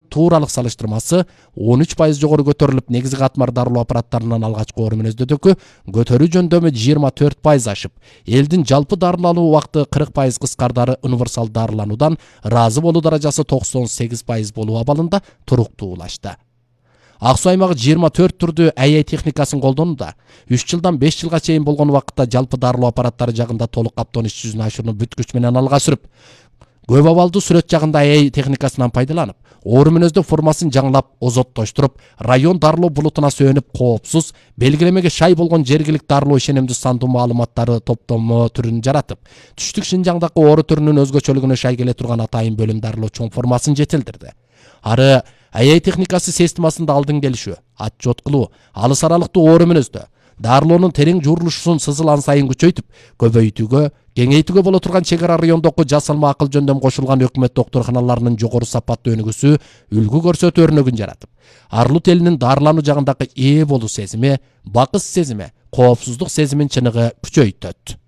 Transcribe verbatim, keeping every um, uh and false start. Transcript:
тууралык салыштырмасы он үч пайыз жогору көтөрүлүп, негизги катмар дарылоо аппараттарынан алгачкы орун мүнөздөдөгү көтөрүү жөндөмү жыйырма төрт пайыз ашып, элдин жалпы дарылануу убакыты кырк пайыз кыскардары универсал дарылануудан ыраазы болуу даражасы токсон сегиз пайыз болуу абалында туруктуулашты. Ак Суу аймагы жыйырма төрт түрдүү эй эй техникасын колдонууда. үч жылдан беш жылга чейин болгон убакытта жалпы дарылоо аппараттары жагында толук каптоон иш жүзүнө ашууну бүткүч менен алга сүрүп, көп абалдуу сүрөт жагында эй эй техникасынан пайдаланып, оору мүнөздүү формасын жаңылап, озоттоштуруп, район дарылоо булутуна сөөнүп, коопсуз, белгилемеге шай болгон жергилик дарылоо ишенимдүү сандуу маалыматтары топтому түрүн жаратып, түштүк Шинжаңдагы оору түрүнүн өзгөчөлүгүнө шай келе турган атайын бөлүм дарылоо чоң формасын жетилдирди. Ары эй эй техникасы системасында алдын келишүү, отчет кылуу, алыс аралыктуу оору мүнөздө дарылоонун терең жуурулушун сызылан сайын күчөйтүп, көбөйтүүгө, кеңейтүүгө боло турган чек ара райондогу жасалма акыл жөндөм кошулган өкмөт доктурканаларынын жогору сапаттуу өнүгүүсү үлгү көрсөтүү өрнөгүн жаратып, Арлут элинин дарылануу жагындагы ээ болуу сезими, бакыс сезими, коопсуздук сезимин чыныгы күчөйтөт.